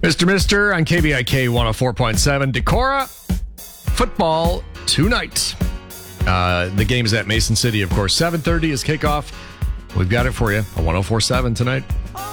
Mr. on KBIK 104.7. Decorah football tonight. The game is at Mason City, of course. 7:30 is kickoff. We've got it for you on 104.7 tonight.